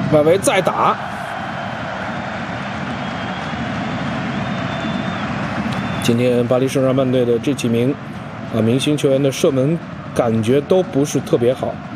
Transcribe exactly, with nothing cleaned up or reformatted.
外围再打。今天巴黎圣日耳曼队的这几名啊明星球员的射门感觉都不是特别好。